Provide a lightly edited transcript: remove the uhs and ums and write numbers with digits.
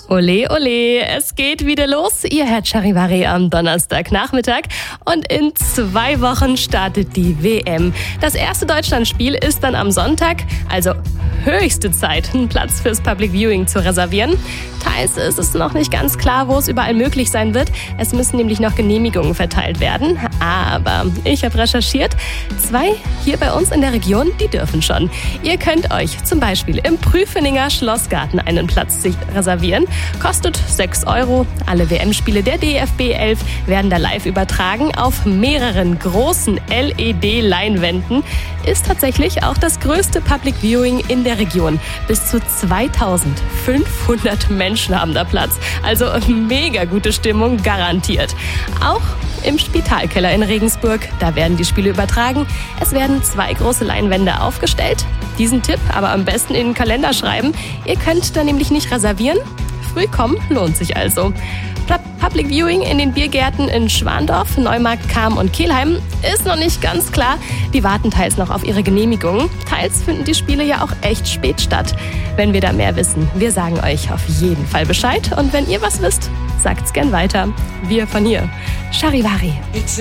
Ole, ole, es geht wieder los. Ihr hört Charivari am Donnerstagnachmittag und in 2 Wochen startet die WM. Das erste Deutschlandspiel ist dann am Sonntag, also höchste Zeit, einen Platz fürs Public Viewing zu reservieren. Teils ist es noch nicht ganz klar, wo es überall möglich sein wird. Es müssen nämlich noch Genehmigungen verteilt werden. Aber ich habe recherchiert, 2 hier bei uns in der Region, die dürfen schon. Ihr könnt euch zum Beispiel im Prüfeninger Schlossgarten einen Platz reservieren. Kostet 6 €. Alle WM-Spiele der DFB 11 werden da live übertragen auf mehreren großen LED-Leinwänden. Ist tatsächlich auch das größte Public Viewing in der Region. Bis zu 2500 Menschen haben da Platz. Also mega gute Stimmung garantiert. Auch im Spitalkeller in Regensburg, da werden die Spiele übertragen. Es werden 2 große Leinwände aufgestellt. Diesen Tipp aber am besten in den Kalender schreiben. Ihr könnt da nämlich nicht reservieren. Früh kommen lohnt sich also. Public Viewing in den Biergärten in Schwandorf, Neumarkt, Cham und Kelheim ist noch nicht ganz klar. Die warten teils noch auf ihre Genehmigung. Teils finden die Spiele ja auch echt spät statt. Wenn wir da mehr wissen, wir sagen euch auf jeden Fall Bescheid. Und wenn ihr was wisst, sagt's gern weiter. Wir von hier. Charivari.